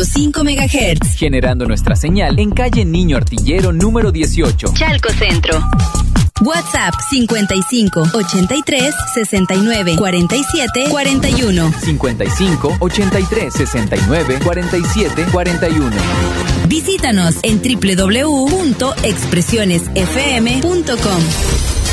102.5 MHz. Generando nuestra señal en calle Niño Artillero número 18. Chalco Centro. WhatsApp 55 83 69 47 41. 55 83 69 47 41. Visítanos en www.expresionesfm.com.